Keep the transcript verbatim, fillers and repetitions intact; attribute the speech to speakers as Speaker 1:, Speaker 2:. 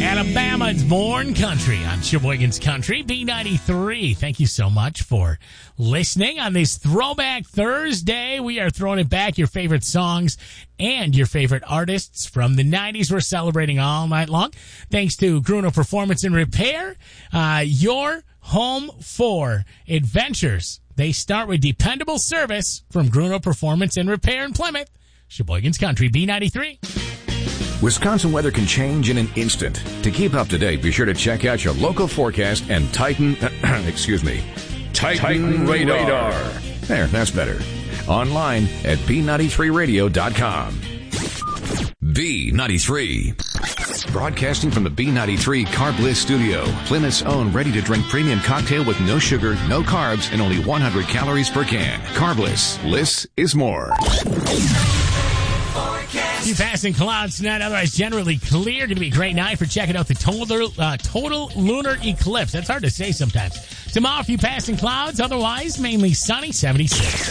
Speaker 1: Alabama's Born Country on Sheboygan's Country, B ninety-three. Thank you so much for listening on this Throwback Thursday. We are throwing it back, your favorite songs and your favorite artists from the nineties. We're celebrating all night long. Thanks to Gruno Performance and Repair, uh, your home for adventures. They start with dependable service from Gruno Performance and Repair in Plymouth. Sheboygan's Country, B ninety-three.
Speaker 2: Wisconsin weather can change in an instant. To keep up to date, be sure to check out your local forecast and Titan, excuse me, Titan, Titan radar. radar. There, that's better. Online at b ninety-three radio dot com. B ninety-three. Broadcasting from the B ninety-three Carb Bliss studio. Plymouth's own ready-to-drink premium cocktail with no sugar, no carbs, and only one hundred calories per can. Carb Bliss. Bliss is more.
Speaker 1: Few passing clouds tonight, otherwise generally clear. Going to be a great night for checking out the total, uh, total lunar eclipse. That's hard to say sometimes. Tomorrow, a few passing clouds, otherwise mainly sunny, seventy-six.